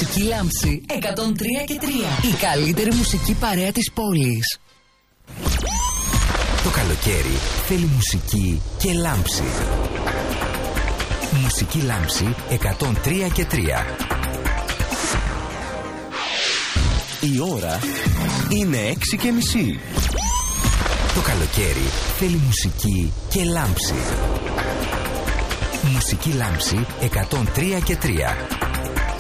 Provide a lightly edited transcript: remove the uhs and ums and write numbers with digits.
Μουσική Λάμψη 103 και 3. Η καλύτερη μουσική παρέα της πόλης. Το καλοκαίρι θέλει μουσική και λάμψη. Μουσική Λάμψη 103 και 3. Η ώρα είναι 6:30. Το καλοκαίρι θέλει μουσική και λάμψη. Μουσική Λάμψη 103 και 3.